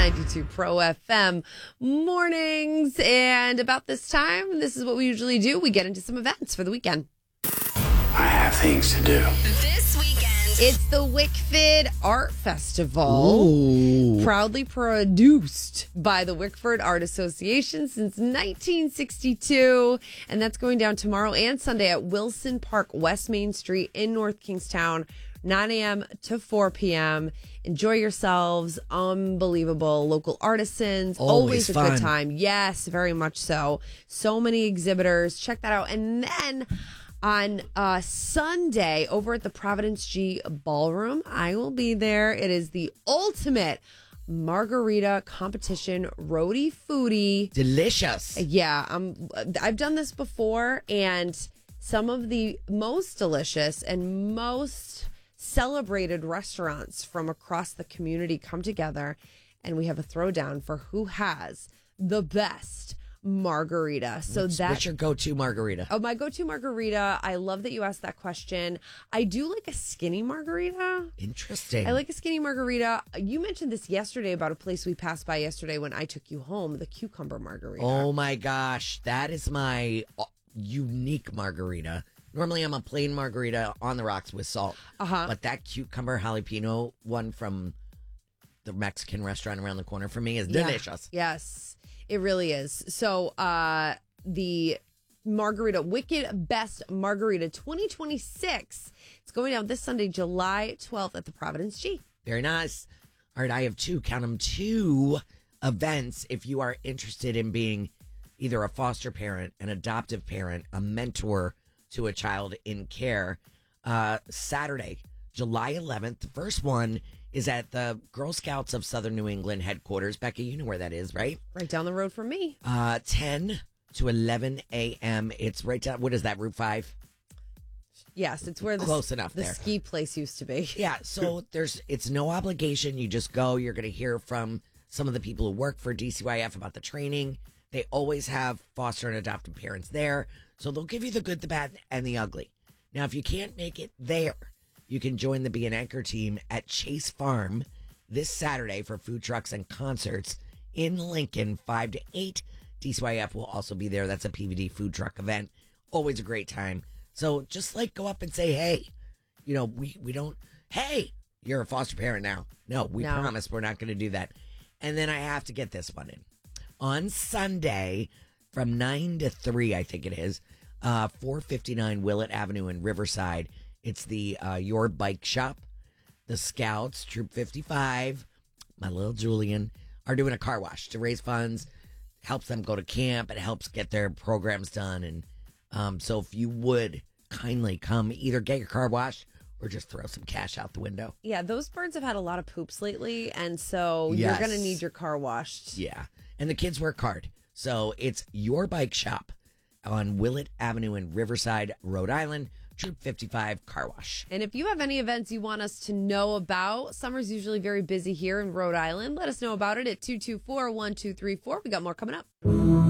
92 Pro FM mornings. And about this time, this is what we usually do. We get into some events for the weekend. I have things to do. This weekend, it's the Wickford Art Festival, proudly produced by the Wickford Art Association since 1962. And that's going down tomorrow and Sunday at Wilson Park, West Main Street in North Kingstown, 9 a.m. to 4 p.m. Enjoy yourselves. Unbelievable local artisans. Always a good time. Yes, very much so. So many exhibitors. Check that out. And then on Sunday over at the Providence G Ballroom, I will be there. It is the ultimate margarita competition, roadie foodie. Delicious. Yeah, I've done this before, and some of the most delicious and most celebrated restaurants from across the community come together, and we have a throwdown for who has the best margarita. So what's your go-to margarita? Oh, my go-to margarita. I love that you asked that question. I do like a skinny margarita. Interesting. I like a skinny margarita. You mentioned this yesterday about a place we passed by yesterday when I took you home, the cucumber margarita. Oh my gosh, that is my unique margarita. Normally I'm a plain margarita on the rocks with salt. But that cucumber jalapeno one from the Mexican restaurant around the corner from me is delicious. Yes, it really is. So the margarita, Wicked Best Margarita 2026, it's going down this Sunday, July 12th at the Providence G. Very nice. All right, I have two events if you are interested in being either a foster parent, an adoptive parent, a mentor to a child in care. Saturday, July 11th. The first one is at the Girl Scouts of Southern New England headquarters. Becky, you know where that is, right? Right down the road from me. 10 to 11 a.m. It's right down, what is that, Route 5? Yes, it's where Close enough the there. ski place used to be. Yeah, so it's no obligation. You just go. You're going to hear from some of the people who work for DCYF about the training. They always have foster and adoptive parents there. So they'll give you the good, the bad, and the ugly. Now, if you can't make it there, you can join the Be an Anchor team at Chase Farm this Saturday for food trucks and concerts in Lincoln, 5 to 8. DCYF will also be there. That's a PVD food truck event. Always a great time. So just go up and say, hey, we don't, hey, you're a foster parent now. No, we promise we're not going to do that. And then I have to get this one in. On Sunday from 9 to 3, I think it is, 459 Willett Avenue in Riverside. It's the Your Bike Shop. The Scouts, Troop 55, my little Julian, are doing a car wash to raise funds. Helps them go to camp. It helps get their programs done. And so if you would kindly come either get your car washed or just throw some cash out the window. Yeah, those birds have had a lot of poops lately, and so you're going to need your car washed. Yeah, and the kids work hard. So it's Your Bike Shop on Willett Avenue in Riverside, Rhode Island, Troop 55 Car Wash. And if you have any events you want us to know about, summer's usually very busy here in Rhode Island. Let us know about it at 224-1234. We got more coming up.